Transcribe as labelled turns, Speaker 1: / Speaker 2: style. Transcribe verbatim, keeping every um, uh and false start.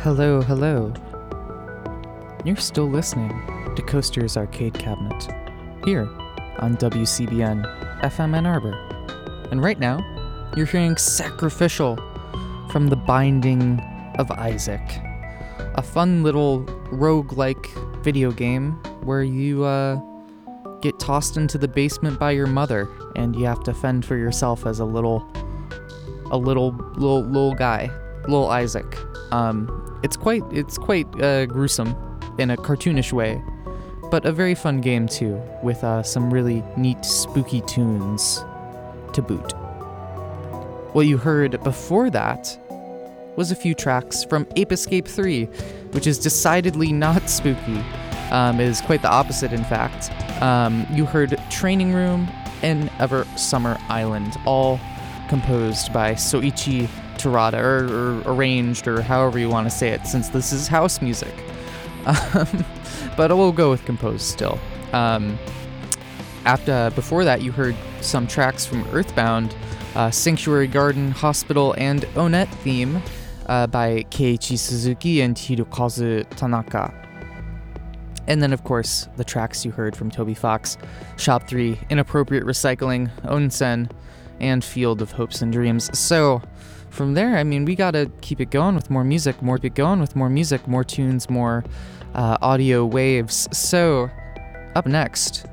Speaker 1: Hello, hello. You're still listening to Coaster's Arcade Cabinet, here on W C B N F M Ann Arbor. And right now, you're hearing Sacrificial from The Binding of Isaac, a fun little roguelike video game where you uh, get tossed into the basement by your mother and you have to fend for yourself as a little, a little, little, little guy, little Isaac. Um, it's quite, it's quite uh, gruesome in a cartoonish way, but a very fun game too, with uh, some really neat, spooky tunes to boot. What you heard before that was a few tracks from Ape Escape three, which is decidedly not spooky. Um, it is quite the opposite, in fact. Um, you heard Training Room and Ever Summer Island, all composed by Soichi Terada, or, or arranged, or however you want to say it, since this is house music. Um, but we'll go with composed still. Um, after before that, you heard some tracks from Earthbound, uh, Sanctuary Garden, Hospital, and Onet theme uh, by Keiichi Suzuki and Hirokazu Tanaka. And then, of course, the tracks you heard from Toby Fox, Shop three, Inappropriate Recycling, Onsen, and Field of Hopes and Dreams. So, from there, I mean, we gotta keep it going with more music, more keep it going with more music, more tunes, more uh, audio waves. So, up next,